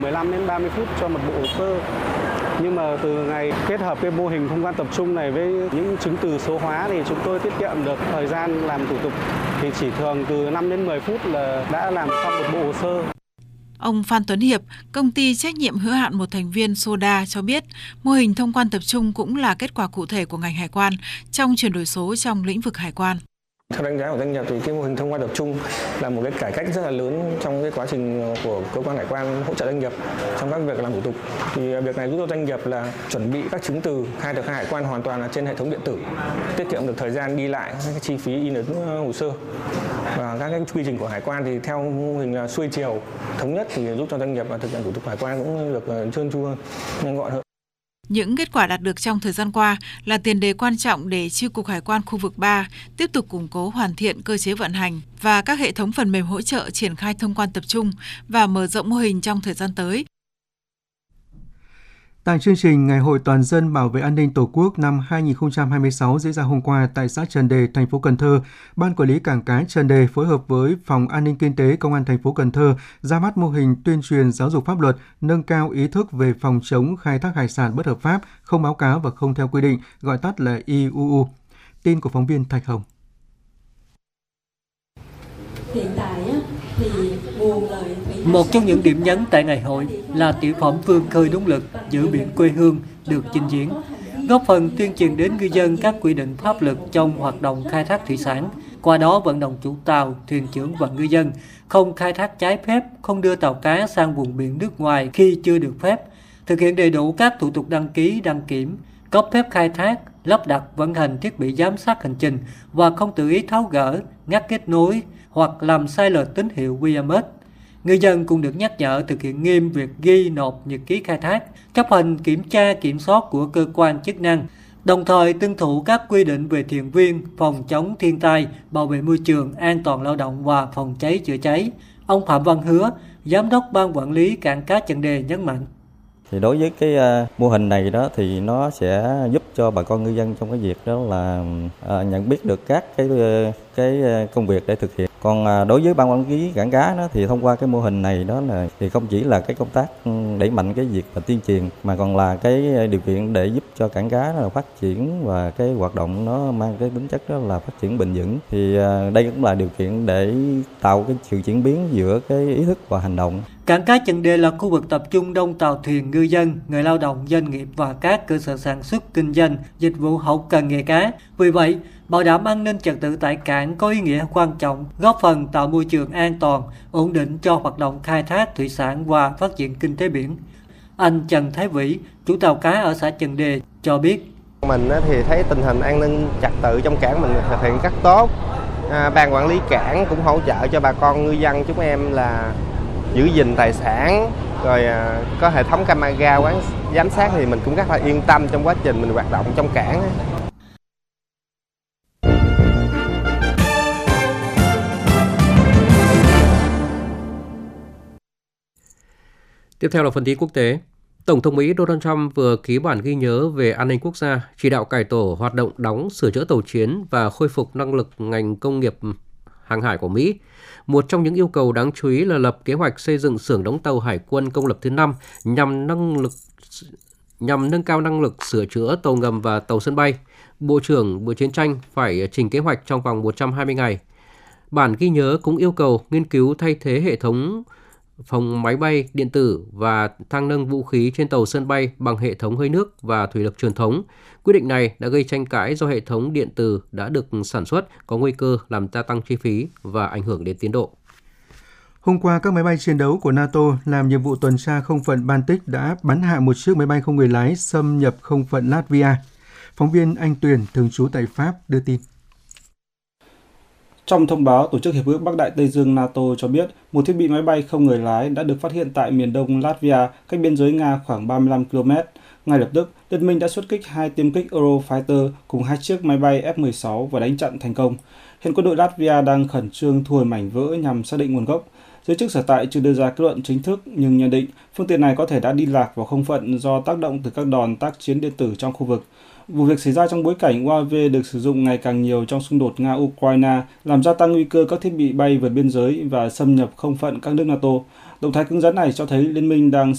15 đến 30 phút cho một bộ hồ sơ. Nhưng mà từ ngày kết hợp cái mô hình thông quan tập trung này với những chứng từ số hóa thì chúng tôi tiết kiệm được thời gian làm thủ tục, thì chỉ thường từ 5 đến 10 phút là đã làm xong một bộ hồ sơ. Ông Phan Tuấn Hiệp, công ty trách nhiệm hữu hạn một thành viên Soda cho biết, mô hình thông quan tập trung cũng là kết quả cụ thể của ngành hải quan trong chuyển đổi số trong lĩnh vực hải quan. Theo đánh giá của doanh nghiệp thì cái mô hình thông quan tập trung là một cái cải cách rất là lớn trong cái quá trình của cơ quan hải quan hỗ trợ doanh nghiệp trong các việc làm thủ tục. Thì việc này giúp cho doanh nghiệp là chuẩn bị các chứng từ khai được khai hải quan hoàn toàn là trên hệ thống điện tử, tiết kiệm được thời gian đi lại, các chi phí in ấn hồ sơ. Và các cái quy trình của hải quan thì theo mô hình là xuôi chiều thống nhất thì giúp cho doanh nghiệp thực hiện thủ tục hải quan cũng được trơn tru hơn, nhanh gọn hơn. Những kết quả đạt được trong thời gian qua là tiền đề quan trọng để Chi cục Hải quan khu vực 3 tiếp tục củng cố hoàn thiện cơ chế vận hành và các hệ thống phần mềm hỗ trợ triển khai thông quan tập trung và mở rộng mô hình trong thời gian tới. Tại chương trình Ngày hội Toàn dân bảo vệ an ninh Tổ quốc năm 2026 diễn ra hôm qua tại xã Trần Đề, thành phố Cần Thơ, Ban Quản lý Cảng cá Trần Đề phối hợp với Phòng An ninh Kinh tế Công an thành phố Cần Thơ ra mắt mô hình tuyên truyền giáo dục pháp luật, nâng cao ý thức về phòng chống khai thác hải sản bất hợp pháp, không báo cáo và không theo quy định, gọi tắt là IUU. Tin của phóng viên Thạch Hồng. Hiện tại thì nguồn lợi thủy Một trong những điểm nhấn tại ngày hội là tiểu phẩm vươn khơi đúng lực giữ biển quê hương được trình diễn, góp phần tuyên truyền đến ngư dân các quy định pháp luật trong hoạt động khai thác thủy sản, qua đó vận động chủ tàu, thuyền trưởng và ngư dân không khai thác trái phép, không đưa tàu cá sang vùng biển nước ngoài khi chưa được phép, thực hiện đầy đủ các thủ tục đăng ký, đăng kiểm, cấp phép khai thác, lắp đặt vận hành thiết bị giám sát hành trình và không tự ý tháo gỡ, ngắt kết nối hoặc làm sai lệch tín hiệu QMS. Ngư dân cũng được nhắc nhở thực hiện nghiêm việc ghi nộp nhật ký khai thác, chấp hành kiểm tra kiểm soát của cơ quan chức năng, đồng thời tuân thủ các quy định về thuyền viên, phòng chống thiên tai, bảo vệ môi trường, an toàn lao động và phòng cháy chữa cháy. Ông Phạm Văn Hứa, Giám đốc Ban Quản lý Cảng cá Trần Đề nhấn mạnh. Thì đối với cái mô hình này đó thì nó sẽ giúp cho bà con ngư dân trong cái việc đó là nhận biết được các cái công việc để thực hiện. Còn đối với ban quản lý cảng cá đó thì thông qua cái mô hình này đó là thì không chỉ là cái công tác đẩy mạnh cái việc mà tuyên truyền mà còn là cái điều kiện để giúp cho cảng cá là phát triển và cái hoạt động nó mang cái tính chất đó là phát triển bền vững. Thì đây cũng là điều kiện để tạo cái sự chuyển biến giữa cái ý thức và hành động. Cảng cá Trần Đề là khu vực tập trung đông tàu thuyền, ngư dân, người lao động, doanh nghiệp và các cơ sở sản xuất, kinh doanh, dịch vụ hậu cần nghề cá. Vì vậy, bảo đảm an ninh trật tự tại cảng có ý nghĩa quan trọng, góp phần tạo môi trường an toàn, ổn định cho hoạt động khai thác thủy sản và phát triển kinh tế biển. Anh Trần Thái Vĩ, chủ tàu cá ở xã Trần Đề cho biết. Mình thì thấy tình hình an ninh trật tự trong cảng mình thực hiện rất tốt. Ban quản lý cảng cũng hỗ trợ cho bà con ngư dân chúng em là giữ gìn tài sản, rồi có hệ thống camera giám sát thì mình cũng rất là yên tâm trong quá trình mình hoạt động trong cảng. Tiếp theo là phần tin quốc tế. Tổng thống Mỹ Donald Trump vừa ký bản ghi nhớ về an ninh quốc gia, chỉ đạo cải tổ hoạt động đóng, sửa chữa tàu chiến và khôi phục năng lực ngành công nghiệp hàng hải của Mỹ. Một trong những yêu cầu đáng chú ý là lập kế hoạch xây dựng xưởng đóng tàu hải quân công lập thứ 5 nhằm nâng cao năng lực sửa chữa tàu ngầm và tàu sân bay. Bộ trưởng Bộ Chiến tranh phải trình kế hoạch trong vòng 120 ngày. Bản ghi nhớ cũng yêu cầu nghiên cứu thay thế hệ thống phòng máy bay điện tử và thang nâng vũ khí trên tàu sân bay bằng hệ thống hơi nước và thủy lực truyền thống. Quyết định này đã gây tranh cãi do hệ thống điện tử đã được sản xuất có nguy cơ làm gia tăng chi phí và ảnh hưởng đến tiến độ. Hôm qua, các máy bay chiến đấu của NATO làm nhiệm vụ tuần tra không phận Baltic đã bắn hạ một chiếc máy bay không người lái xâm nhập không phận Latvia. Phóng viên Anh Tuyền, thường trú tại Pháp, đưa tin. Trong thông báo, Tổ chức Hiệp ước Bắc Đại Tây Dương NATO cho biết một thiết bị máy bay không người lái đã được phát hiện tại miền đông Latvia, cách biên giới Nga khoảng 35 km. Ngay lập tức, Liên minh đã xuất kích 2 tiêm kích Eurofighter cùng 2 chiếc máy bay F-16 và đánh chặn thành công. Hiện quân đội Latvia đang khẩn trương thu hồi mảnh vỡ nhằm xác định nguồn gốc. Giới chức sở tại chưa đưa ra kết luận chính thức nhưng nhận định phương tiện này có thể đã đi lạc vào không phận do tác động từ các đòn tác chiến điện tử trong khu vực. Vụ việc xảy ra trong bối cảnh UAV được sử dụng ngày càng nhiều trong xung đột Nga-Ukraine, làm gia tăng nguy cơ các thiết bị bay vượt biên giới và xâm nhập không phận các nước NATO. Động thái cứng rắn này cho thấy Liên minh đang